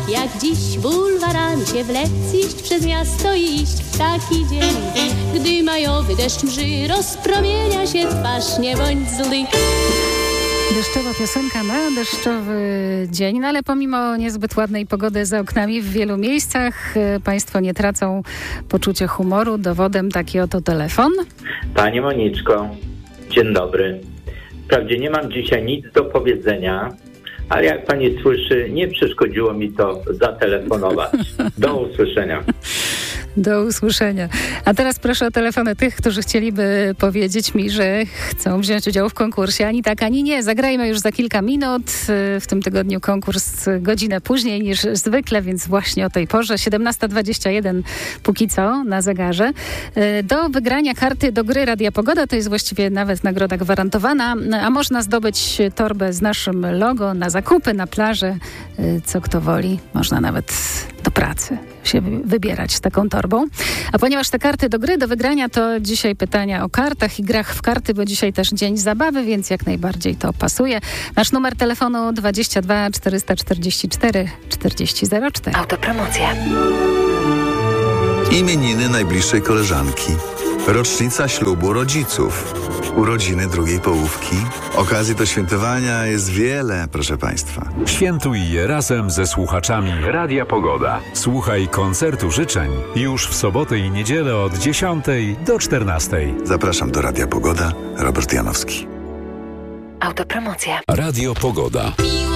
jak dziś bulwarami się wlec, iść przez miasto i iść w taki dzień, gdy majowy deszcz mży, rozpromienia się twarz, nie bądź zły. Deszczowa piosenka na deszczowy dzień, no ale pomimo niezbyt ładnej pogody za oknami w wielu miejscach państwo nie tracą poczucia humoru. Dowodem taki oto telefon. Pani Moniczko, dzień dobry. Wprawdzie nie mam dzisiaj nic do powiedzenia, ale jak pani słyszy, nie przeszkodziło mi to zatelefonować. Do usłyszenia. Do usłyszenia. A teraz proszę o telefony tych, którzy chcieliby powiedzieć mi, że chcą wziąć udział w konkursie. Ani tak, ani nie. Zagrajmy już za kilka minut. W tym tygodniu konkurs godzinę później niż zwykle, więc właśnie o tej porze. 17:21 póki co na zegarze. Do wygrania karty do gry Radia Pogoda, to jest właściwie nawet nagroda gwarantowana, a można zdobyć torbę z naszym logo na zakupy, na plażę, co kto woli. Można nawet do pracy się wybierać z taką torbą. A ponieważ te karty do gry, do wygrania, to dzisiaj pytania o kartach i grach w karty, bo dzisiaj też dzień zabawy, więc jak najbardziej to pasuje. Nasz numer telefonu 22 444 4004. Autopromocja. Imieniny najbliższej koleżanki. Rocznica ślubu rodziców. Urodziny drugiej połówki. Okazji do świętowania jest wiele, proszę państwa. Świętuj je razem ze słuchaczami Radia Pogoda. Słuchaj koncertu życzeń już w sobotę i niedzielę od 10 do 14. Zapraszam do Radia Pogoda. Robert Janowski. Autopromocja. Radio Pogoda.